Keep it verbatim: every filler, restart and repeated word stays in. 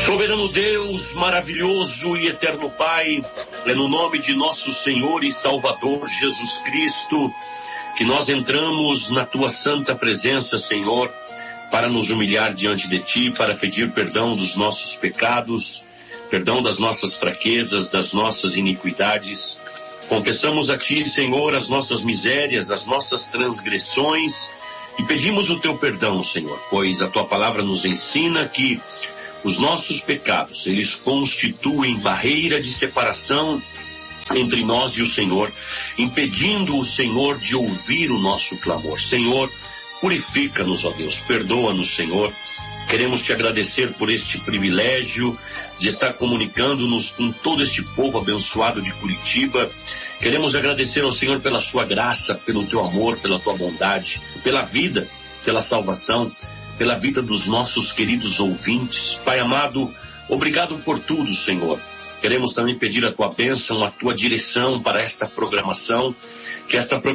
Soberano Deus, maravilhoso e eterno Pai, é no nome de nosso Senhor e Salvador Jesus Cristo que nós entramos na Tua santa presença, Senhor, para nos humilhar diante de Ti, para pedir perdão dos nossos pecados, perdão das nossas fraquezas, das nossas iniquidades. Confessamos a Ti, Senhor, as nossas misérias, as nossas transgressões e pedimos o Teu perdão, Senhor, pois a Tua palavra nos ensina que os nossos pecados, eles constituem barreira de separação entre nós e o Senhor, impedindo o Senhor de ouvir o nosso clamor. Senhor, purifica-nos, ó Deus, perdoa-nos, Senhor. Queremos te agradecer por este privilégio de estar comunicando-nos com todo este povo abençoado de Curitiba. Queremos agradecer ao Senhor pela sua graça, pelo teu amor, pela tua bondade, pela vida, pela salvação, pela vida dos nossos queridos ouvintes. Pai amado, obrigado por tudo, Senhor. Queremos também pedir a tua bênção, a tua direção para esta programação, que esta programação